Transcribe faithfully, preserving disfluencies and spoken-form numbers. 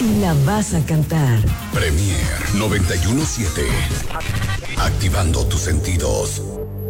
y la vas a cantar. Premier noventa y uno punto siete. Activando tus sentidos.